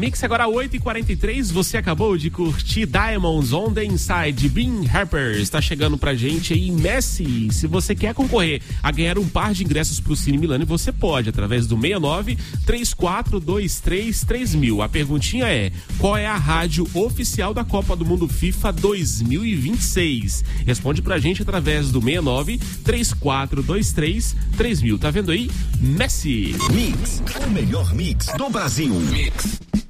Mix, agora 8h43, você acabou de curtir Diamonds on the Inside, Bean Harper, está chegando pra gente aí, Messi. Se você quer concorrer a ganhar um par de ingressos pro Cine Milano, você pode, através do 69-3423-3000. A perguntinha é, qual é a rádio oficial da Copa do Mundo FIFA 2026? Responde pra gente através do 69-3423-3000. Tá vendo aí? Messi. Mix, o melhor mix do Brasil. Mix.